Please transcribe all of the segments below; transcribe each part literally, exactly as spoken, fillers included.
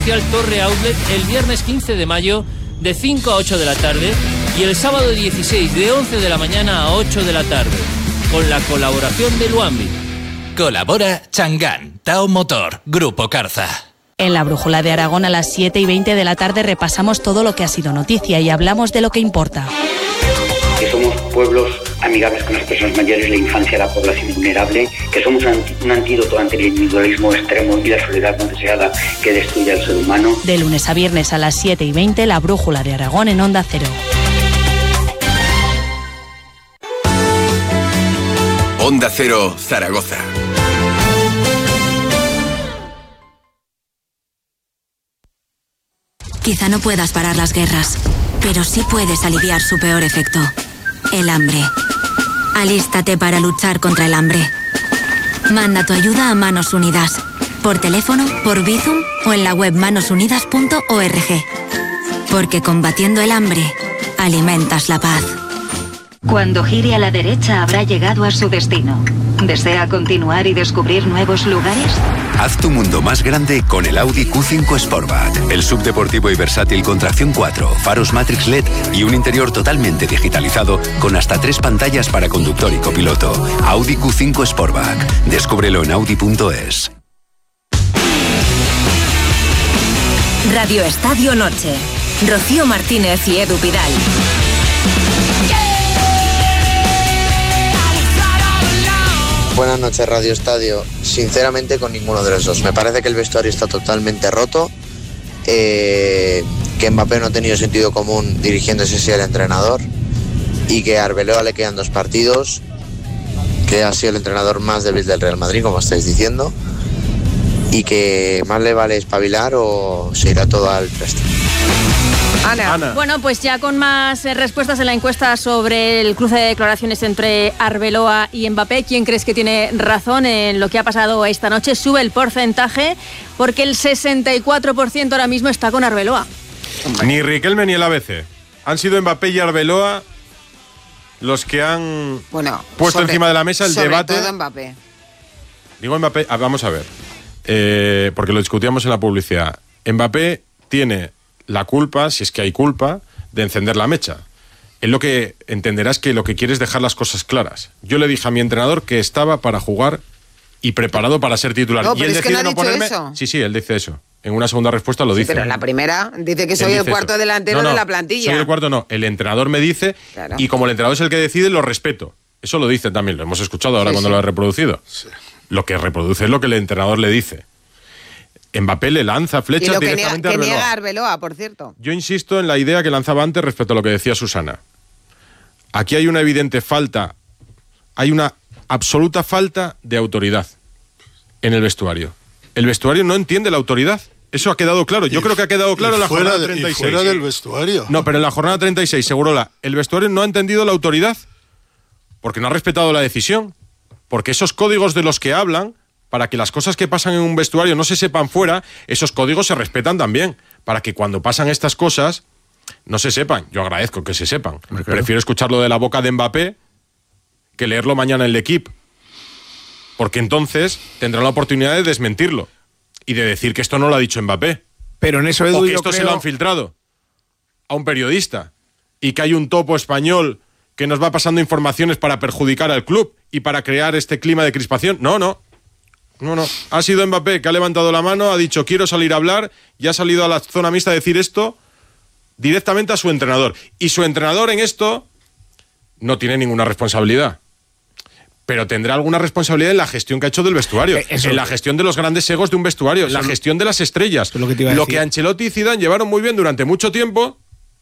Torre Outlet el viernes quince de mayo de cinco a ocho de la tarde y el sábado dieciséis de once de la mañana a ocho de la tarde, con la colaboración de Luambi. Colabora Chang'an, Tao Motor, Grupo Carza. En la Brújula de Aragón a las siete y veinte de la tarde repasamos todo lo que ha sido noticia y hablamos de lo que importa. Que somos pueblos amigables con las personas mayores, la infancia, la población vulnerable, que somos un antídoto ante el individualismo extremo y la soledad no deseada que destruye al ser humano. De lunes a viernes a las siete y veinte, la Brújula de Aragón en Onda Cero. Onda Cero, Zaragoza. Quizá no puedas parar las guerras, pero sí puedes aliviar su peor efecto, el hambre. Alístate para luchar contra el hambre. Manda tu ayuda a Manos Unidas, por teléfono, por Bizum o en la web manos unidas punto org. Porque combatiendo el hambre, alimentas la paz. Cuando gire a la derecha habrá llegado a su destino. ¿Desea continuar y descubrir nuevos lugares? Haz tu mundo más grande con el Audi Q cinco Sportback. El subdeportivo y versátil con tracción cuatro, faros Matrix L E D y un interior totalmente digitalizado con hasta tres pantallas para conductor y copiloto. Audi Q cinco Sportback. Descúbrelo en audi punto es. Radio Estadio Noche. Rocío Martínez y Edu Pidal. Buenas noches, Radio Estadio. Sinceramente, con ninguno de los dos. Me parece que el vestuario está totalmente roto, eh, que Mbappé no ha tenido sentido común dirigiéndose así al entrenador y que a Arbeloa le quedan dos partidos, que ha sido el entrenador más débil del Real Madrid, como estáis diciendo, y que más le vale espabilar o se irá todo al traste. Ana. Ana. Bueno, pues ya con más eh, respuestas en la encuesta sobre el cruce de declaraciones entre Arbeloa y Mbappé, ¿quién crees que tiene razón en lo que ha pasado esta noche? Sube el porcentaje porque el sesenta y cuatro por ciento ahora mismo está con Arbeloa. Ni Riquelme ni el A B C. Han sido Mbappé y Arbeloa los que han bueno, puesto sobre, encima de la mesa el sobre debate. Todo Mbappé. Digo Mbappé, ah, vamos a ver, eh, porque lo discutíamos en la publicidad. Mbappé tiene la culpa, si es que hay culpa, de encender la mecha. Él lo que entenderás que lo que quiere es dejar las cosas claras. Yo le dije a mi entrenador que estaba para jugar y preparado para ser titular. No, y pero él es decide que no ha no dicho ponerme. Eso. Sí, sí, él dice eso. En una segunda respuesta lo sí, dice. Pero en la primera dice que soy el cuarto eso. delantero no, no, de la plantilla. Soy el cuarto, no. El entrenador me dice, claro. Y como el entrenador es el que decide, lo respeto. Eso lo dice también, lo hemos escuchado ahora sí, cuando sí. lo ha reproducido. Sí. Lo que reproduce es lo que el entrenador le dice. Mbappé le lanza flechas y lo que directamente niega, a Arbeloa. Que niega Arbeloa, por cierto. Yo insisto en la idea que lanzaba antes respecto a lo que decía Susana. Aquí hay una evidente falta, hay una absoluta falta de autoridad en el vestuario. El vestuario no entiende la autoridad. Eso ha quedado claro. Yo y creo que ha quedado claro en la jornada de, treinta y seis. Y fuera del vestuario. No, pero en la jornada treinta y seis, Segurola, el vestuario no ha entendido la autoridad porque no ha respetado la decisión. Porque esos códigos de los que hablan, para que las cosas que pasan en un vestuario no se sepan fuera, esos códigos se respetan también. Para que cuando pasan estas cosas no se sepan. Yo agradezco que se sepan. Claro. Prefiero escucharlo de la boca de Mbappé que leerlo mañana en el equipo. Porque entonces tendrán la oportunidad de desmentirlo y de decir que esto no lo ha dicho Mbappé. Pero en eso, Edu, o que yo esto creo... se lo han filtrado a un periodista y que hay un topo español que nos va pasando informaciones para perjudicar al club y para crear este clima de crispación. No, no. No, no. Ha sido Mbappé que ha levantado la mano, ha dicho quiero salir a hablar y ha salido a la zona mixta a decir esto directamente a su entrenador. Y su entrenador en esto no tiene ninguna responsabilidad. Pero tendrá alguna responsabilidad en la gestión que ha hecho del vestuario, eh, en la gestión de los grandes egos de un vestuario, en la gestión de las estrellas. Lo que, lo que Ancelotti y Zidane llevaron muy bien durante mucho tiempo,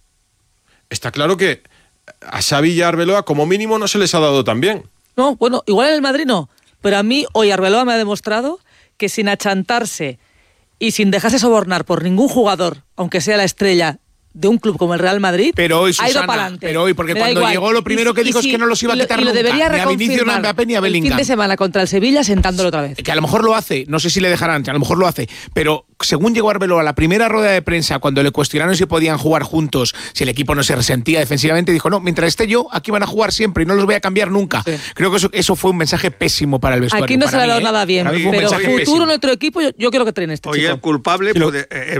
está claro que a Xavi y a Arbeloa como mínimo no se les ha dado tan bien. No, bueno, igual en el Madrid no, pero a mí hoy Arbeloa me ha demostrado que sin achantarse y sin dejarse sobornar por ningún jugador, aunque sea la estrella de un club como el Real Madrid, pero hoy, Susana, ha ido para adelante. Pero hoy, porque cuando igual. llegó lo primero y, que dijo si, es que no los iba a quitar y lo, nunca, y lo debería ni a Vinicius, ni a Mbappé, ni a Bellingham. El fin de semana contra el Sevilla sentándolo otra vez. Que a lo mejor lo hace, no sé si le dejarán, a lo mejor lo hace, pero según llegó Arbeloa a la primera rueda de prensa, cuando le cuestionaron si podían jugar juntos, si el equipo no se resentía defensivamente, dijo, no, mientras esté yo, aquí van a jugar siempre y no los voy a cambiar nunca. Sí. Creo que eso, eso fue un mensaje pésimo para el vestuario. Aquí no para se le ha dado mí, nada ¿eh? bien, pero futuro pésimo. En otro equipo yo, yo quiero que traen este Oye, chico. el culpable... Sí, lo... puede, eh,